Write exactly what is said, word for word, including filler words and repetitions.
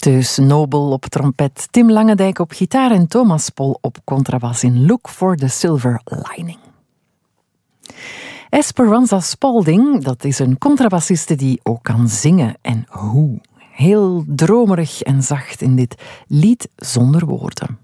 Teus Nobel op trompet, Tim Langendijk op gitaar en Thomas Pol op contrabas in Look for the Silver Lining. Esperanza Spalding, dat is een contrabassiste die ook kan zingen. En hoe? Heel dromerig en zacht in dit lied zonder woorden.